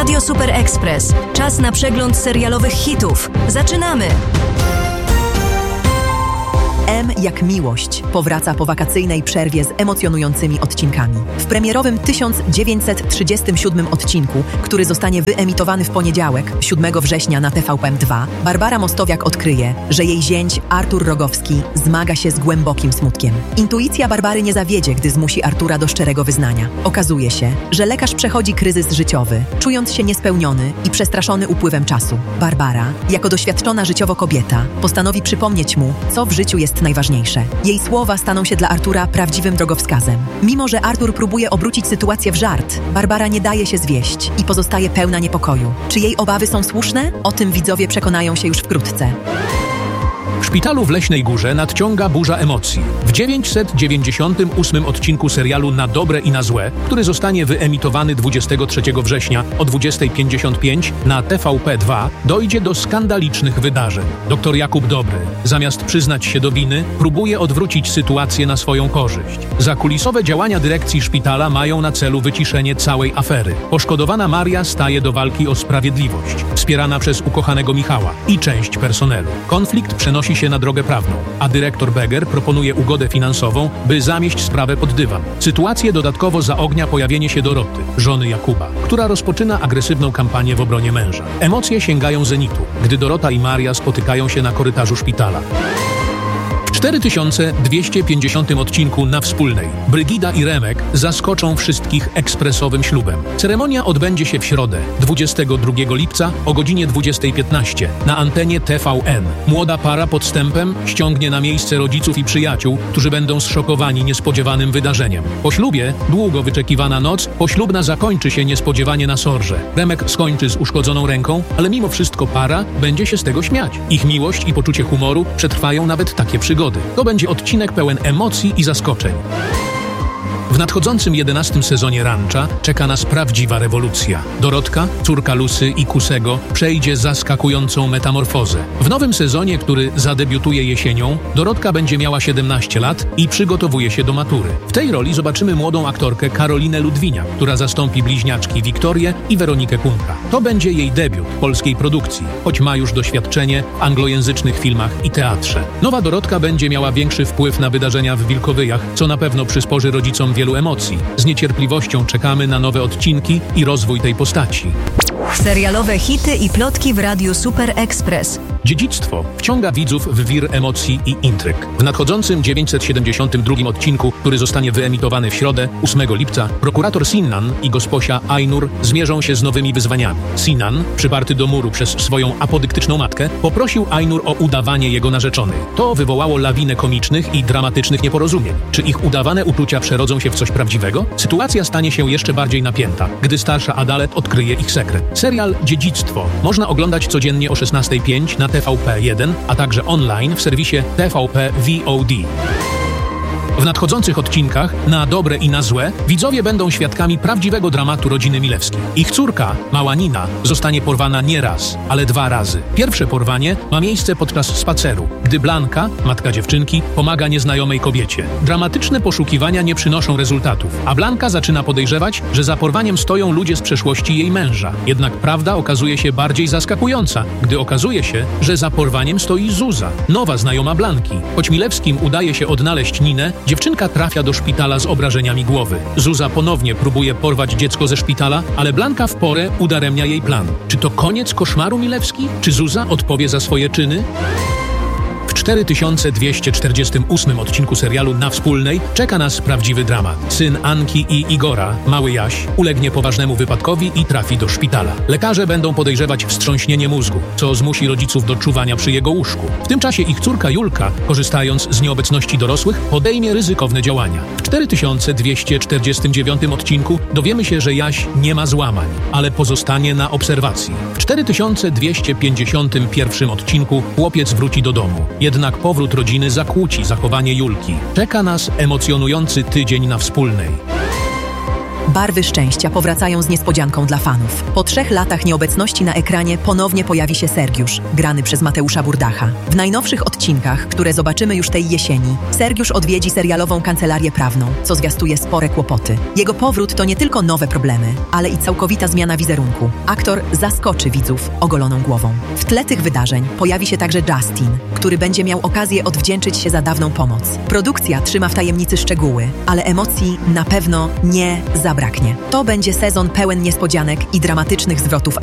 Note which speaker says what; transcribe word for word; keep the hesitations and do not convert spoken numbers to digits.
Speaker 1: Radio Super Express. Czas na przegląd serialowych hitów. Zaczynamy!
Speaker 2: M jak miłość powraca po wakacyjnej przerwie z emocjonującymi odcinkami. W premierowym tysiąc dziewięćset trzydziestym siódmym odcinku, który zostanie wyemitowany w poniedziałek, siódmego września na T V P dwa, Barbara Mostowiak odkryje, że jej zięć Artur Rogowski zmaga się z głębokim smutkiem. Intuicja Barbary nie zawiedzie, gdy zmusi Artura do szczerego wyznania. Okazuje się, że lekarz przechodzi kryzys życiowy, czując się niespełniony i przestraszony upływem czasu. Barbara, jako doświadczona życiowo kobieta, postanowi przypomnieć mu, co w życiu jest najważniejsze. Jej słowa staną się dla Artura prawdziwym drogowskazem. Mimo że Artur próbuje obrócić sytuację w żart, Barbara nie daje się zwieść i pozostaje pełna niepokoju. Czy jej obawy są słuszne? O tym widzowie przekonają się już wkrótce.
Speaker 3: W szpitalu w Leśnej Górze nadciąga burza emocji. W dziewięćset dziewięćdziesiątym ósmym odcinku serialu Na dobre i na złe, który zostanie wyemitowany dwudziestego trzeciego września o dwudziestej pięćdziesiąt pięć na T V P dwa, dojdzie do skandalicznych wydarzeń. Doktor Jakub Dobry, zamiast przyznać się do winy, próbuje odwrócić sytuację na swoją korzyść. Zakulisowe działania dyrekcji szpitala mają na celu wyciszenie całej afery. Poszkodowana Maria staje do walki o sprawiedliwość, wspierana przez ukochanego Michała i część personelu. Konflikt przenosi się na drogę prawną, a dyrektor Beger proponuje ugodę finansową, by zamieść sprawę pod dywan. Sytuację dodatkowo zaognia pojawienie się Doroty, żony Jakuba, która rozpoczyna agresywną kampanię w obronie męża. Emocje sięgają zenitu, gdy Dorota i Maria spotykają się na korytarzu szpitala. W cztery tysiące dwieście pięćdziesiątym odcinku Na Wspólnej Brygida i Remek zaskoczą wszystkich ekspresowym ślubem. Ceremonia odbędzie się w środę, dwudziestego drugiego lipca o godzinie dwudziestej piętnaście na antenie T V N. Młoda para podstępem ściągnie na miejsce rodziców i przyjaciół, którzy będą zszokowani niespodziewanym wydarzeniem. Po ślubie długo wyczekiwana noc poślubna zakończy się niespodziewanie na sorze. Remek skończy z uszkodzoną ręką, ale mimo wszystko para będzie się z tego śmiać. Ich miłość i poczucie humoru przetrwają nawet takie przygody. To będzie odcinek pełen emocji i zaskoczeń. W nadchodzącym jedenastym sezonie Rancha czeka nas prawdziwa rewolucja. Dorotka, córka Lusy i Kusego, przejdzie zaskakującą metamorfozę. W nowym sezonie, który zadebiutuje jesienią, Dorotka będzie miała siedemnaście lat i przygotowuje się do matury. W tej roli zobaczymy młodą aktorkę Karolinę Ludwiniak, która zastąpi bliźniaczki Wiktorię i Weronikę Kunka. To będzie jej debiut polskiej produkcji, choć ma już doświadczenie w anglojęzycznych filmach i teatrze. Nowa Dorotka będzie miała większy wpływ na wydarzenia w Wilkowyjach, co na pewno przysporzy rodzicom wielu emocji. Z niecierpliwością czekamy na nowe odcinki i rozwój tej postaci.
Speaker 1: Serialowe hity i plotki w Radiu Super Express.
Speaker 3: Dziedzictwo wciąga widzów w wir emocji i intryg. W nadchodzącym dziewięćset siedemdziesiątym drugim odcinku, który zostanie wyemitowany w środę, ósmego lipca, prokurator Sinan i gosposia Ainur zmierzą się z nowymi wyzwaniami. Sinan, przyparty do muru przez swoją apodyktyczną matkę, poprosił Ainur o udawanie jego narzeczonej. To wywołało lawinę komicznych i dramatycznych nieporozumień. Czy ich udawane uczucia przerodzą się w coś prawdziwego? Sytuacja stanie się jeszcze bardziej napięta, gdy starsza Adalet odkryje ich sekret. Serial Dziedzictwo można oglądać codziennie o szesnastej pięć na T V P jeden, a także online w serwisie T V P V O D. W nadchodzących odcinkach Na dobre i na złe widzowie będą świadkami prawdziwego dramatu rodziny Milewskich. Ich córka, mała Nina, zostanie porwana nie raz, ale dwa razy. Pierwsze porwanie ma miejsce podczas spaceru, gdy Blanka, matka dziewczynki, pomaga nieznajomej kobiecie. Dramatyczne poszukiwania nie przynoszą rezultatów, a Blanka zaczyna podejrzewać, że za porwaniem stoją ludzie z przeszłości jej męża. Jednak prawda okazuje się bardziej zaskakująca, gdy okazuje się, że za porwaniem stoi Zuza, nowa znajoma Blanki. Choć Milewskim udaje się odnaleźć Ninę, dziewczynka trafia do szpitala z obrażeniami głowy. Zuza ponownie próbuje porwać dziecko ze szpitala, ale Blanka w porę udaremnia jej plan. Czy to koniec koszmaru Milewski? Czy Zuza odpowie za swoje czyny? W cztery tysiące dwieście czterdziestym ósmym odcinku serialu Na Wspólnej czeka nas prawdziwy dramat. Syn Anki i Igora, mały Jaś, ulegnie poważnemu wypadkowi i trafi do szpitala. Lekarze będą podejrzewać wstrząśnienie mózgu, co zmusi rodziców do czuwania przy jego łóżku. W tym czasie ich córka Julka, korzystając z nieobecności dorosłych, podejmie ryzykowne działania. W cztery tysiące dwieście czterdziestym dziewiątym odcinku dowiemy się, że Jaś nie ma złamań, ale pozostanie na obserwacji. W cztery tysiące dwieście pięćdziesiątym pierwszym odcinku chłopiec wróci do domu. Jednak powrót rodziny zakłóci zachowanie Julki. Czeka nas emocjonujący tydzień Na Wspólnej.
Speaker 2: Barwy szczęścia powracają z niespodzianką dla fanów. Po trzech latach nieobecności na ekranie ponownie pojawi się Sergiusz, grany przez Mateusza Burdacha. W najnowszych odcinkach, które zobaczymy już tej jesieni, Sergiusz odwiedzi serialową kancelarię prawną, co zwiastuje spore kłopoty. Jego powrót to nie tylko nowe problemy, ale i całkowita zmiana wizerunku. Aktor zaskoczy widzów ogoloną głową. W tle tych wydarzeń pojawi się także Justin, który będzie miał okazję odwdzięczyć się za dawną pomoc. Produkcja trzyma w tajemnicy szczegóły, ale emocji na pewno nie zabraknie. To będzie sezon pełen niespodzianek i dramatycznych zwrotów